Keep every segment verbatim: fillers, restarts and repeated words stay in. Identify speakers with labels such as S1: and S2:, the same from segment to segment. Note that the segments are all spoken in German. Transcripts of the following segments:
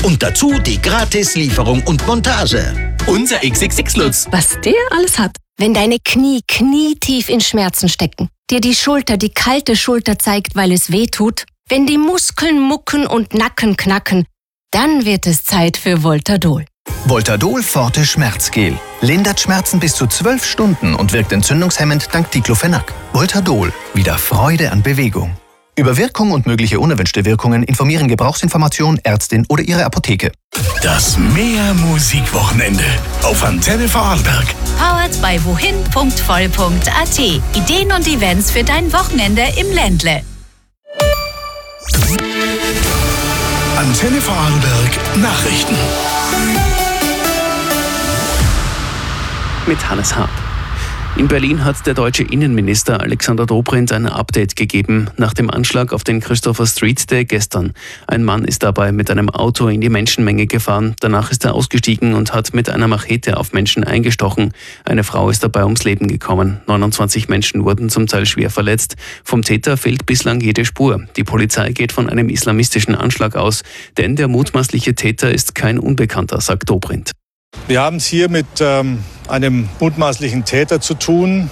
S1: Und dazu die Gratis-Lieferung und Montage.
S2: Unser X X X-Lutz.
S3: Was der alles hat.
S4: Wenn deine Knie knietief in Schmerzen stecken, dir die Schulter die kalte Schulter zeigt, weil es weh tut, wenn die Muskeln mucken und Nacken knacken, dann wird es Zeit für Voltadol.
S5: Voltadol Forte Schmerzgel. Lindert Schmerzen bis zu zwölf Stunden und wirkt entzündungshemmend dank Diclofenac. Voltadol. Wieder Freude an Bewegung. Über Wirkung und mögliche unerwünschte Wirkungen informieren Gebrauchsinformation, Ärztin oder Ihre Apotheke.
S2: Das Mehr-Musikwochenende auf Antenne Vorarlberg.
S6: Powered by wohin punkt voll punkt a t. Ideen und Events für dein Wochenende im Ländle.
S2: Antenne Vorarlberg Nachrichten.
S7: Mit Hannes Hart. In Berlin hat der deutsche Innenminister Alexander Dobrindt ein Update gegeben nach dem Anschlag auf den Christopher Street Day gestern. Ein Mann ist dabei mit einem Auto in die Menschenmenge gefahren. Danach ist er ausgestiegen und hat mit einer Machete auf Menschen eingestochen. Eine Frau ist dabei ums Leben gekommen. neunundzwanzig Menschen wurden zum Teil schwer verletzt. Vom Täter fehlt bislang jede Spur. Die Polizei geht von einem islamistischen Anschlag aus, denn der mutmaßliche Täter ist kein Unbekannter, sagt Dobrindt.
S8: Wir haben es hier mit ähm, einem mutmaßlichen Täter zu tun,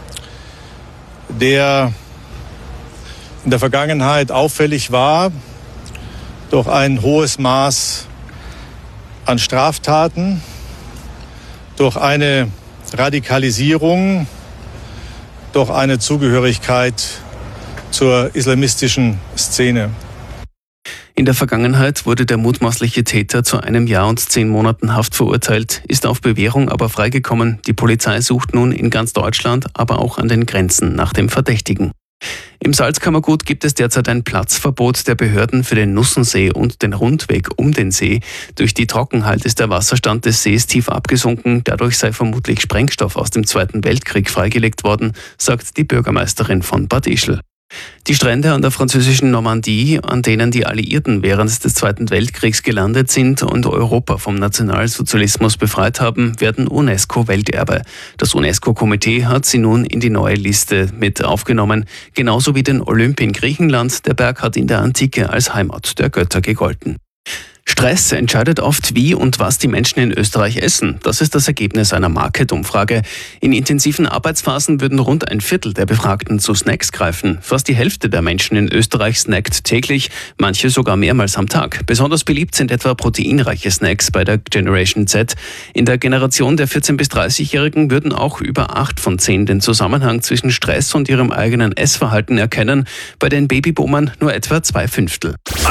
S8: der in der Vergangenheit auffällig war durch ein hohes Maß an Straftaten, durch eine Radikalisierung, durch eine Zugehörigkeit zur islamistischen Szene.
S7: In der Vergangenheit wurde der mutmaßliche Täter zu einem Jahr und zehn Monaten Haft verurteilt, ist auf Bewährung aber freigekommen. Die Polizei sucht nun in ganz Deutschland, aber auch an den Grenzen nach dem Verdächtigen. Im Salzkammergut gibt es derzeit ein Platzverbot der Behörden für den Nussensee und den Rundweg um den See. Durch die Trockenheit ist der Wasserstand des Sees tief abgesunken. Dadurch sei vermutlich Sprengstoff aus dem Zweiten Weltkrieg freigelegt worden, sagt die Bürgermeisterin von Bad Ischl. Die Strände an der französischen Normandie, an denen die Alliierten während des Zweiten Weltkriegs gelandet sind und Europa vom Nationalsozialismus befreit haben, werden UNESCO-Welterbe. Das UNESCO-Komitee hat sie nun in die neue Liste mit aufgenommen, genauso wie den Olymp in Griechenland. Der Berg hat in der Antike als Heimat der Götter gegolten. Stress entscheidet oft, wie und was die Menschen in Österreich essen. Das ist das Ergebnis einer Market-Umfrage. In intensiven Arbeitsphasen würden rund ein Viertel der Befragten zu Snacks greifen. Fast die Hälfte der Menschen in Österreich snackt täglich, manche sogar mehrmals am Tag. Besonders beliebt sind etwa proteinreiche Snacks bei der Generation Z. In der Generation der vierzehn- bis dreißigjährigen würden auch über acht von zehn den Zusammenhang zwischen Stress und ihrem eigenen Essverhalten erkennen. Bei den Babyboomern nur etwa zwei Fünftel.